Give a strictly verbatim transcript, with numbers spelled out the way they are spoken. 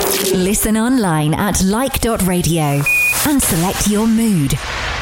Listen online at like dot radio and select your mood.